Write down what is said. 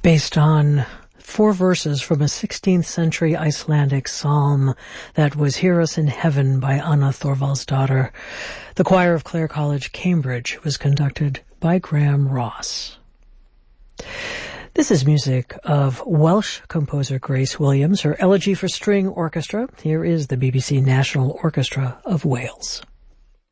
based on 4 verses from a 16th century Icelandic psalm that was Hear Us in Heaven by Anna Thorvaldsdottir. The choir of Clare College, Cambridge, was conducted by Graham Ross. This is music of Welsh composer Grace Williams, her Elegy for String Orchestra. Here is the BBC National Orchestra of Wales.